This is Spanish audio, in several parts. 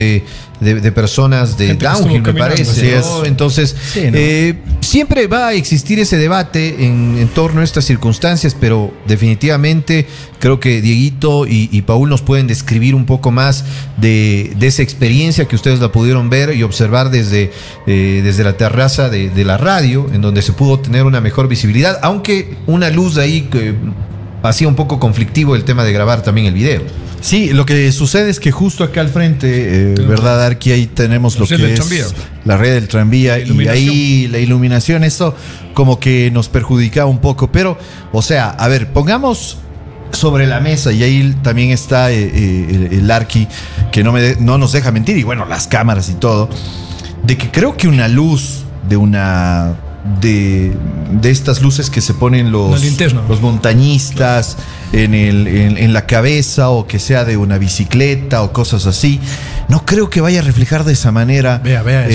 de personas de downhill, me parece, ¿no? Entonces, sí, ¿no? Siempre va a existir ese debate en torno a estas circunstancias, pero definitivamente creo que Dieguito y Paul nos pueden describir un poco más de esa experiencia que ustedes la pudieron ver y observar desde la terraza de la radio, en donde se pudo tener una mejor visibilidad, aunque una luz de ahí que hacía un poco conflictivo el tema de grabar también el video. Sí, lo que sucede es que justo acá al frente, ¿verdad, Arqui? Ahí tenemos lo que es la red del tranvía y ahí la iluminación, eso como que nos perjudicaba un poco. Pero, o sea, a ver, pongamos sobre la mesa, y ahí también está el Arqui, que no nos deja mentir, y bueno, las cámaras y todo, de que creo que una luz de estas luces que se ponen los montañistas en la cabeza, o que sea de una bicicleta o cosas así, no creo que vaya a reflejar de esa manera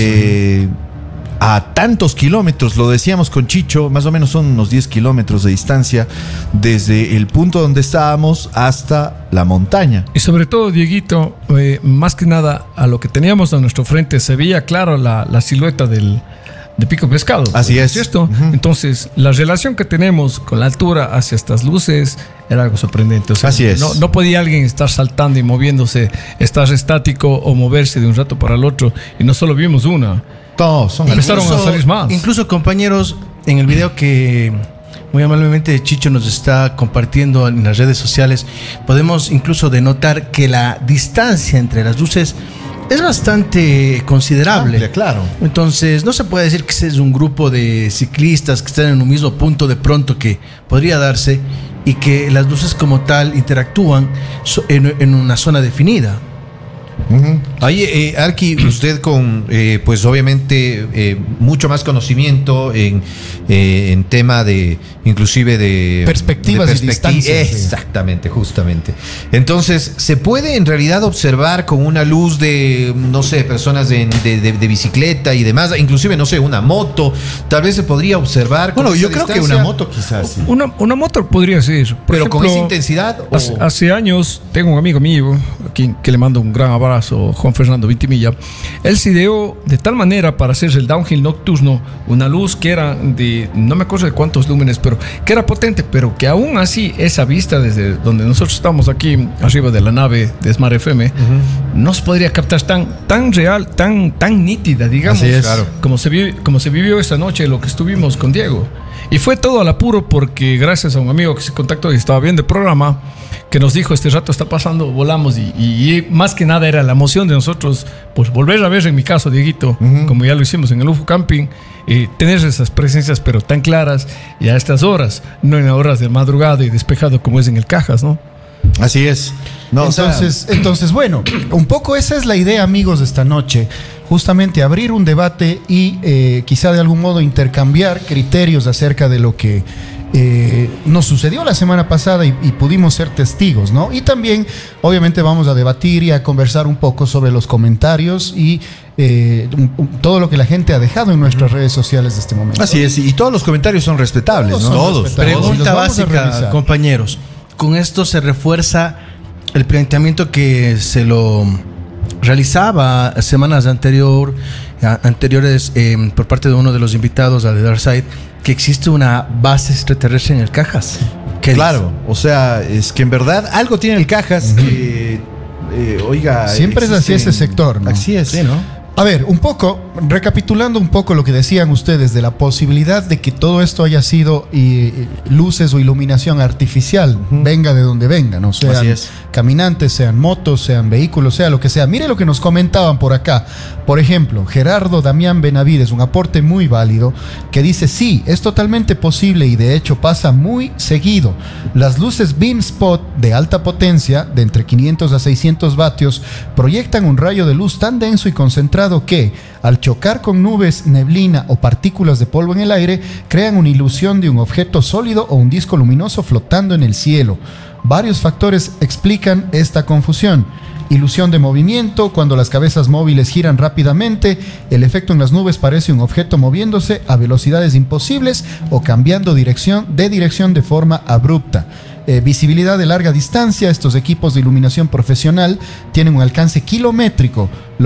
a tantos kilómetros. Lo decíamos con Chicho, más o menos son unos 10 kilómetros de distancia desde el punto donde estábamos hasta la montaña. Y sobre todo, Dieguito, más que nada a lo que teníamos a nuestro frente se veía claro la silueta de Pico Pescado. Así es. ¿Cierto? Uh-huh. Entonces, la relación que tenemos con la altura hacia estas luces era algo sorprendente. O sea, así es. No podía alguien estar saltando y moviéndose, estar estático o moverse de un rato para el otro. Y no solo vimos una. Todos empezaron a salir más. Incluso, compañeros, en el video que muy amablemente Chicho nos está compartiendo en las redes sociales, podemos incluso denotar que la distancia entre las luces es bastante considerable. Amplia, claro. Entonces, no se puede decir que ese es un grupo de ciclistas que están en un mismo punto de pronto, que podría darse, y que las luces como tal interactúan en una zona definida. Uh-huh. Ahí, Arqui, usted con, pues obviamente, mucho más conocimiento en tema de, inclusive de perspectivas y distancias. Exactamente, justamente. Entonces, ¿se puede en realidad observar con una luz de, no sé, personas de bicicleta y demás, inclusive, no sé, una moto? Tal vez se podría observar. Bueno, yo creo que una moto quizás. Sí. Una moto podría ser. Pero ejemplo, con esa intensidad. Hace años, tengo un amigo mío, a quien que le mando un gran abrazo, Juan Fernando Vintimilla. Él se ideó de tal manera para hacerse el downhill nocturno una luz que era de, no me acuerdo de cuántos lúmenes, pero que era potente, pero que aún así esa vista desde donde nosotros estamos aquí arriba de la nave de Smart FM, no se podría captar tan real, tan nítida, digamos. Así es, claro. Como se vivió esa noche lo que estuvimos con Diego. Y fue todo al apuro, porque gracias a un amigo que se contactó y estaba viendo el programa, que nos dijo, este rato está pasando, volamos, y más que nada era la emoción de nosotros, pues volver a ver, en mi caso, Dieguito, como ya lo hicimos en el UFO Camping, tener esas presencias pero tan claras y a estas horas, no en horas de madrugada y despejado como es en el Cajas, ¿no? Así es. No, entonces, bueno, un poco esa es la idea, amigos, de esta noche. Justamente abrir un debate y quizá de algún modo intercambiar criterios acerca de lo que nos sucedió la semana pasada y pudimos ser testigos, ¿no? Y también, obviamente, vamos a debatir y a conversar un poco sobre los comentarios y todo lo que la gente ha dejado en nuestras redes sociales de este momento. Así es, y todos los comentarios son respetables, ¿no? Todos. Pregunta básica, compañeros. Con esto se refuerza el planteamiento que se lo realizaba semanas anteriores por parte de uno de los invitados a The Dark Side, que existe una base extraterrestre en el Cajas. Claro, o sea, es que en verdad algo tiene el Cajas que, oiga... Siempre es así ese sector, ¿no? Así es, sí, ¿no? A ver, un poco, recapitulando un poco lo que decían ustedes de la posibilidad de que todo esto haya sido luces o iluminación artificial, venga de donde venga, ¿no? Sean caminantes, sean motos, sean vehículos, sea lo que sea. Mire lo que nos comentaban por acá. Por ejemplo, Gerardo Damián Benavides, un aporte muy válido, que dice, sí, es totalmente posible y de hecho pasa muy seguido. Las luces Beam Spot de alta potencia, de entre 500 a 600 vatios, proyectan un rayo de luz tan denso y concentrado que, al chocar con nubes, neblina o partículas de polvo en el aire, crean una ilusión de un objeto sólido o un disco luminoso flotando en el cielo. Varios factores explican esta confusión. Ilusión de movimiento: cuando las cabezas móviles giran rápidamente, el efecto en las nubes parece un objeto moviéndose a velocidades imposibles o cambiando de dirección de forma abrupta. visibilidad de larga distancia. Estos equipos de iluminación profesional tienen un alcance kilométrico,